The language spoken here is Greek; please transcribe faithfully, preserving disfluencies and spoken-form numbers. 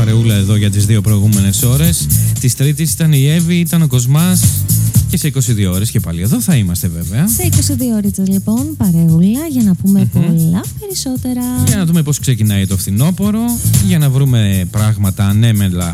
παρεούλα εδώ για τις δύο προηγούμενες ώρες. Της Τρίτης ήταν η Εύη, ήταν ο Κοσμάς. Και σε είκοσι δύο ώρες και πάλι εδώ θα είμαστε βέβαια. Σε είκοσι δύο ώρες λοιπόν, παρεούλα, για να πούμε mm-hmm. πολλά περισσότερα. Για να δούμε πώς ξεκινάει το φθινόπωρο, για να βρούμε πράγματα ανέμελα